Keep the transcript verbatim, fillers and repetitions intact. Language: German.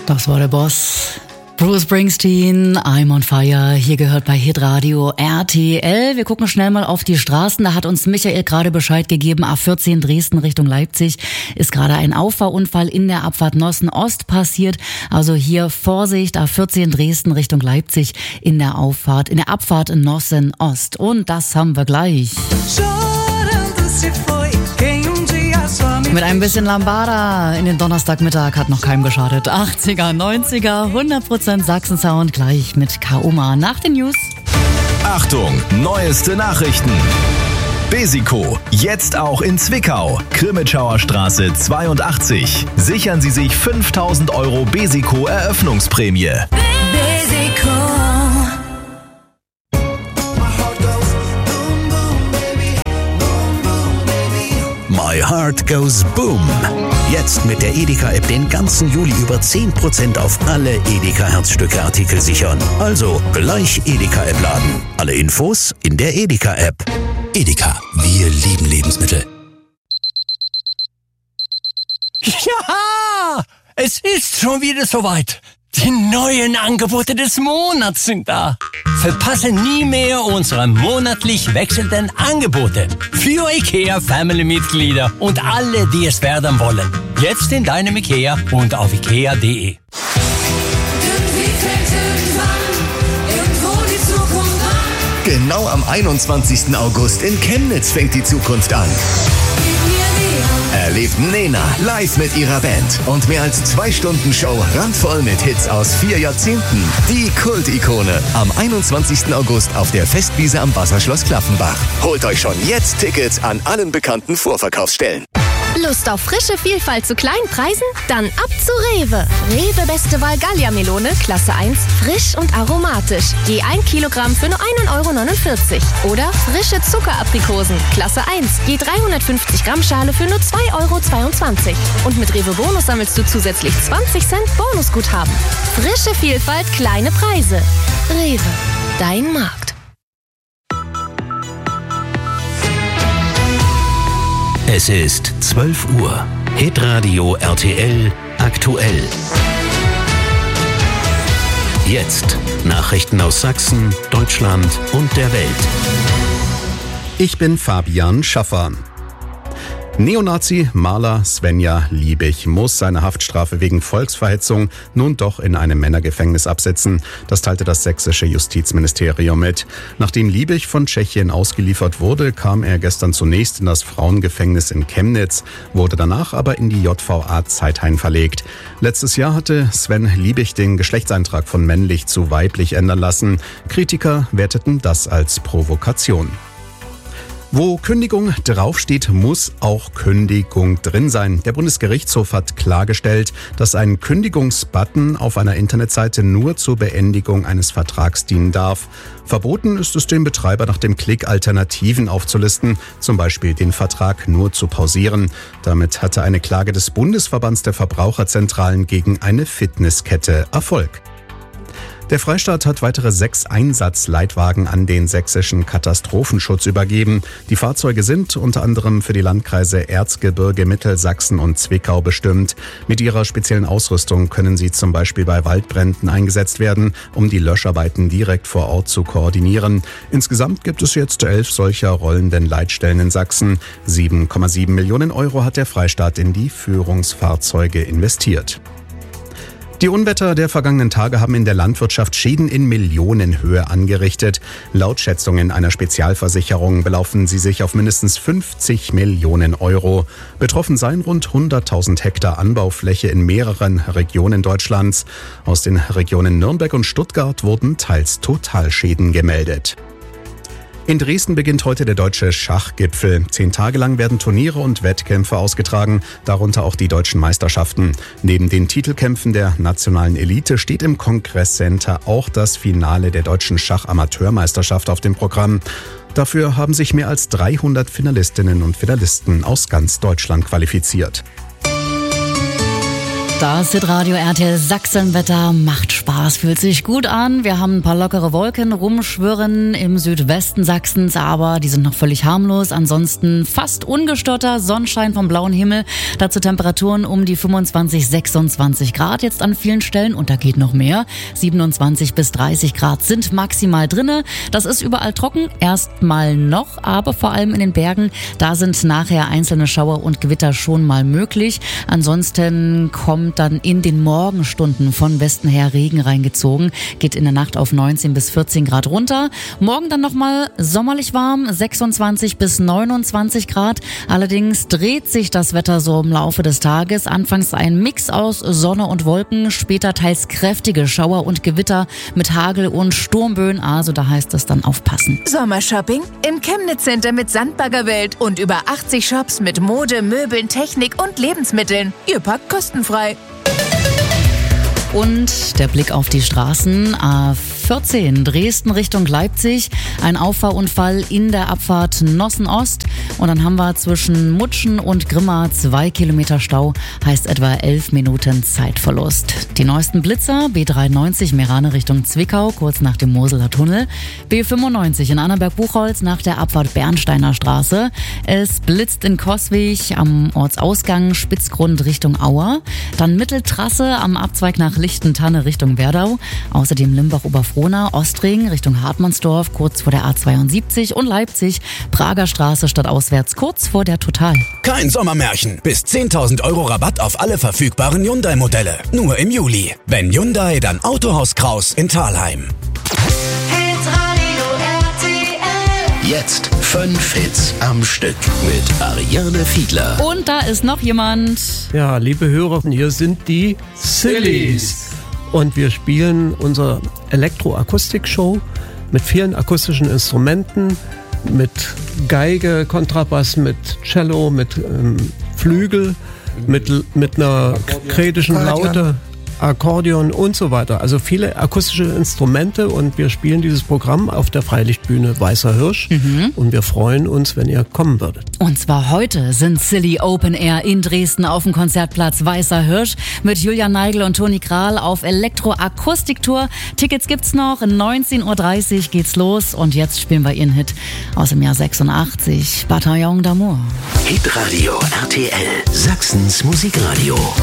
Das war der Boss. Bruce Springsteen, I'm on Fire, hier gehört bei Hitradio R T L. Wir gucken schnell mal auf die Straßen, da hat uns Michael gerade Bescheid gegeben, A vierzehn Dresden Richtung Leipzig ist gerade ein Auffahrunfall in der Abfahrt Nossen-Ost passiert. Also hier Vorsicht, A vierzehn Dresden Richtung Leipzig in der Auffahrt, in der Abfahrt Nossen-Ost. Und das haben wir gleich. Mit ein bisschen Lambada in den Donnerstagmittag hat noch keinem geschadet. achtziger, neunziger, hundert Prozent Sachsen-Sound gleich mit Kaoma nach den News. Achtung, neueste Nachrichten. Besico, jetzt auch in Zwickau. Krimitschauer Straße zweiundachtzig. Sichern Sie sich fünftausend Euro Besico Eröffnungsprämie. Besico. My Heart Goes Boom. Jetzt mit der Edeka-App den ganzen Juli über zehn Prozent auf alle Edeka-Herzstücke-Artikel sichern. Also gleich Edeka-App laden. Alle Infos in der Edeka-App. Edeka, wir lieben Lebensmittel. Ja, es ist schon wieder soweit. Die neuen Angebote des Monats sind da. Verpasse nie mehr unsere monatlich wechselnden Angebote für IKEA-Family-Mitglieder und alle, die es werden wollen. Jetzt in deinem IKEA und auf ikea punkt de. Genau am einundzwanzigsten August in Chemnitz fängt die Zukunft an. Erlebt Nena live mit ihrer Band und mehr als zwei Stunden Show randvoll mit Hits aus vier Jahrzehnten. Die Kult-Ikone am einundzwanzigsten August auf der Festwiese am Wasserschloss Klaffenbach. Holt euch schon jetzt Tickets an allen bekannten Vorverkaufsstellen. Lust auf frische Vielfalt zu kleinen Preisen? Dann ab zu Rewe. Rewe Beste Wahl Gallia-Melone, Klasse eins, frisch und aromatisch. Je ein Kilogramm für nur ein Euro neunundvierzig. Oder frische Zuckeraprikosen, Klasse eins, je dreihundertfünfzig Gramm Schale für nur zwei Euro zweiundzwanzig. Und mit Rewe Bonus sammelst du zusätzlich zwanzig Cent Bonusguthaben. Frische Vielfalt, kleine Preise. Rewe, dein Markt. Es ist zwölf Uhr. Hitradio R T L aktuell. Jetzt Nachrichten aus Sachsen, Deutschland und der Welt. Ich bin Fabian Schaffer. Neonazi Maler Svenja Liebig muss seine Haftstrafe wegen Volksverhetzung nun doch in einem Männergefängnis absitzen. Das teilte das sächsische Justizministerium mit. Nachdem Liebig von Tschechien ausgeliefert wurde, kam er gestern zunächst in das Frauengefängnis in Chemnitz, wurde danach aber in die J V A Zeithain verlegt. Letztes Jahr hatte Sven Liebig den Geschlechtseintrag von männlich zu weiblich ändern lassen. Kritiker werteten das als Provokation. Wo Kündigung draufsteht, muss auch Kündigung drin sein. Der Bundesgerichtshof hat klargestellt, dass ein Kündigungsbutton auf einer Internetseite nur zur Beendigung eines Vertrags dienen darf. Verboten ist es dem Betreiber nach dem Klick Alternativen aufzulisten, zum Beispiel den Vertrag nur zu pausieren. Damit hatte eine Klage des Bundesverbands der Verbraucherzentralen gegen eine Fitnesskette Erfolg. Der Freistaat hat weitere sechs Einsatzleitwagen an den sächsischen Katastrophenschutz übergeben. Die Fahrzeuge sind unter anderem für die Landkreise Erzgebirge, Mittelsachsen und Zwickau bestimmt. Mit ihrer speziellen Ausrüstung können sie zum Beispiel bei Waldbränden eingesetzt werden, um die Löscharbeiten direkt vor Ort zu koordinieren. Insgesamt gibt es jetzt elf solcher rollenden Leitstellen in Sachsen. sieben Komma sieben Millionen Euro hat der Freistaat in die Führungsfahrzeuge investiert. Die Unwetter der vergangenen Tage haben in der Landwirtschaft Schäden in Millionenhöhe angerichtet. Laut Schätzungen einer Spezialversicherung belaufen sie sich auf mindestens fünfzig Millionen Euro. Betroffen seien rund hunderttausend Hektar Anbaufläche in mehreren Regionen Deutschlands. Aus den Regionen Nürnberg und Stuttgart wurden teils Totalschäden gemeldet. In Dresden beginnt heute der deutsche Schachgipfel. Zehn Tage lang werden Turniere und Wettkämpfe ausgetragen, darunter auch die deutschen Meisterschaften. Neben den Titelkämpfen der nationalen Elite steht im Kongresscenter auch das Finale der deutschen Schachamateurmeisterschaft auf dem Programm. Dafür haben sich mehr als dreihundert Finalistinnen und Finalisten aus ganz Deutschland qualifiziert. Das Hitradio R T L Sachsenwetter macht Spaß fühlt sich gut an. Wir haben ein paar lockere Wolken rumschwirren im Südwesten Sachsens, aber die sind noch völlig harmlos. Ansonsten fast ungestörter Sonnenschein vom blauen Himmel. Dazu Temperaturen um die fünfundzwanzig, sechsundzwanzig Grad jetzt an vielen Stellen und da geht noch mehr. siebenundzwanzig bis dreißig Grad sind maximal drinne. Das ist überall trocken, erstmal noch, aber vor allem in den Bergen, da sind nachher einzelne Schauer und Gewitter schon mal möglich. Ansonsten kommt dann in den Morgenstunden von Westen her Regen reingezogen, geht in der Nacht auf neunzehn bis vierzehn Grad runter. Morgen dann nochmal sommerlich warm, sechsundzwanzig bis neunundzwanzig Grad. Allerdings dreht sich das Wetter so im Laufe des Tages. Anfangs ein Mix aus Sonne und Wolken, später teils kräftige Schauer und Gewitter mit Hagel und Sturmböen. Also da heißt es dann aufpassen. Sommershopping im Chemnitz Center mit Sandbaggerwelt und über achtzig Shops mit Mode, Möbeln, Technik und Lebensmitteln. Ihr packt kostenfrei. Und der Blick auf die Straßen. A vierzehn Dresden Richtung Leipzig. Ein Auffahrunfall in der Abfahrt Nossen Ost. Und dann haben wir zwischen Mutschen und Grimma zwei Kilometer Stau. Heißt etwa elf Minuten Zeitverlust. Die neuesten Blitzer. B dreiundneunzig Meerane Richtung Zwickau, kurz nach dem Moseler Tunnel. B fünfundneunzig in Annaberg-Buchholz nach der Abfahrt Bernsteiner Straße. Es blitzt in Coswig am Ortsausgang Spitzgrund Richtung Auer. Dann Mitteltrasse am Abzweig nach Lichtentanne Richtung Werdau. Außerdem Limbach-Oberfrohna, Ostring Richtung Hartmannsdorf, kurz vor der A zweiundsiebzig und Leipzig, Prager Straße stadtauswärts, kurz vor der Total. Kein Sommermärchen. Bis zehntausend Euro Rabatt auf alle verfügbaren Hyundai-Modelle. Nur im Juli. Wenn Hyundai, dann Autohaus Kraus in Thalheim. Jetzt fünf Hits am Stück mit Ariane Fiedler. Und da ist noch jemand. Ja, liebe Hörer, hier sind die Sillies. Und wir spielen unsere Elektroakustik-Show mit vielen akustischen Instrumenten, mit Geige, Kontrabass, mit Cello, mit ähm, Flügel, mit, mit einer kretischen Laute, Akkordeon und so weiter. Also viele akustische Instrumente und wir spielen dieses Programm auf der Freilichtbühne Weißer Hirsch mhm. und wir freuen uns, wenn ihr kommen würdet. Und zwar heute sind Silly Open Air in Dresden auf dem Konzertplatz Weißer Hirsch mit Julian Neigl und Toni Kral auf Elektroakustiktour. Tickets gibt's noch, neunzehn Uhr dreißig geht's los und jetzt spielen wir ihren Hit aus dem Jahr sechsundachtzig, Bataillon d'Amour. Hitradio R T L, Sachsens Musikradio.